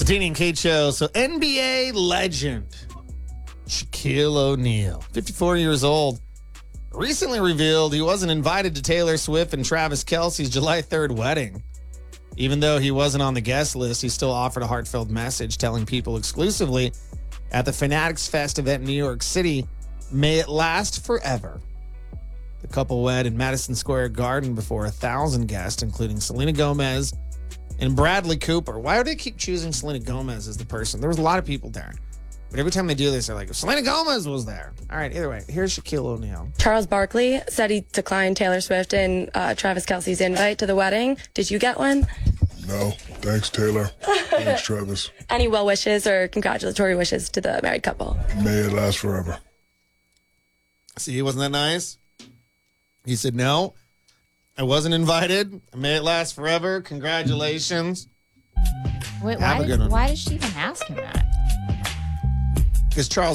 Deanie and Kate show. So NBA legend Shaquille O'Neal, 54 years old, recently revealed he wasn't invited to Taylor Swift and Travis Kelce's July 3rd wedding. Even though he wasn't on the guest list, he still offered a heartfelt message telling people exclusively at the Fanatics Fest event in New York City, may it last forever. The couple wed in Madison Square Garden before 1,000 guests, including Selena Gomez and Bradley Cooper. Why do they keep choosing Selena Gomez as the person? There was a lot of people there. But every time they do this, they're like, Selena Gomez was there. All right, either way, here's Shaquille O'Neal. Charles Barkley said he declined Taylor Swift and Travis Kelce's invite to the wedding. Did you get one? No. Thanks, Taylor. Thanks, Travis. Any well wishes or congratulatory wishes to the married couple? May it last forever. See, wasn't that nice? He said, no, I wasn't invited. May it last forever. Congratulations. Wait, Have a good one. why did she even ask him that? Because Charles